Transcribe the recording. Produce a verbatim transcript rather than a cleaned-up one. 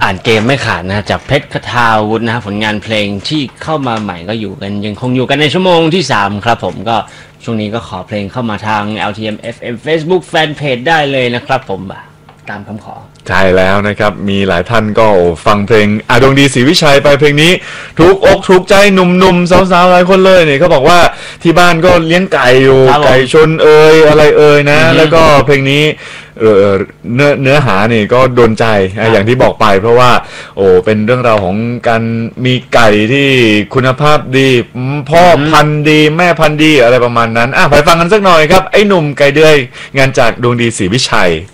อ่านเกมไม่ขาดนะจากเพชรคทาวุฒินะผลงานเพลงที่เข้ามาใหม่ก็อยู่กันยังคงอยู่กันในชั่วโมงที่สามครับผมก็ช่วงนี้ก็ขอเพลงเข้ามาทาง แอล ที เอ็ม เอฟ เอ็ม Facebook Fanpage ได้เลยนะครับผมตามคำขอใช่แล้วนะครับมีหลายท่านก็ฟังเพลงอาดวงดีศรีวิชัยไปเพลงนี้ถูกอกถูกใจหนุ่มๆสาวๆหลายคนเลยเนี่ยเขาบอกว่าที่บ้านก็เลี้ยงไก่อยู่ไก่ชนเอ่ยอะไรเอ่ยนะแล้วก็เพลงนี้เออเนื้อเนื้อหานี่ก็โดนใจอย่างที่บอกไปเพราะว่าโอ้เป็นเรื่องราวของการมีไก่ที่คุณภาพดีพ่อพันธุ์ดีแม่พันธุ์ดีอะไรประมาณนั้นอ่ะไปฟังกันสักหน่อยครับไอ้หนุ่มไก่เดือยงานจากดวงดีศรีวิชัย